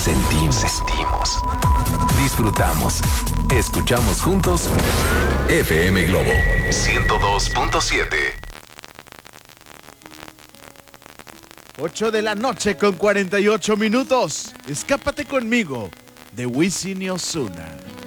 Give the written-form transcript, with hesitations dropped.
sentimos, disfrutamos, escuchamos juntos FM Globo 102.7. 8 de la noche con 48 minutos. Escápate conmigo de Wisin y Ozuna.